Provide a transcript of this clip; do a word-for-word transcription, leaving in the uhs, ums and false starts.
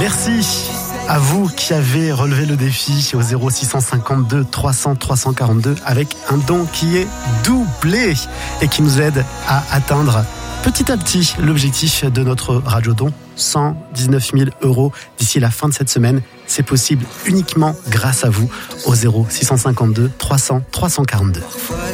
Merci à vous qui avez relevé le défi au zéro six cent cinquante-deux trois cents trois cent quarante-deux avec un don qui est doublé et qui nous aide à atteindre petit à petit l'objectif de notre Radio-Don, cent dix-neuf mille euros d'ici la fin de cette semaine. C'est possible uniquement grâce à vous au zéro six cent cinquante-deux trois cents trois cent quarante-deux.